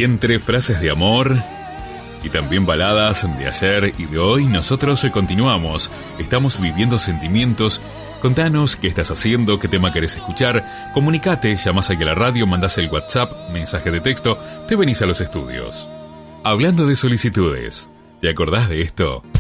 entre frases de amor y también baladas de ayer y de hoy, nosotros continuamos. Estamos viviendo sentimientos. Contanos qué estás haciendo, qué tema querés escuchar. Comunicate, llamás aquí a la radio, mandás el WhatsApp, mensaje de texto, te venís a los estudios. Hablando de solicitudes, ¿te acordás de esto?